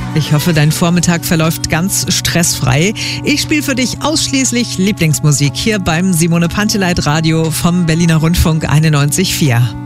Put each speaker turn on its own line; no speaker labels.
Ich hoffe, dein Vormittag verläuft ganz stressfrei. Ich spiele für dich ausschließlich Lieblingsmusik hier beim Simone Panteleit Radio vom Berliner Rundfunk 91.4.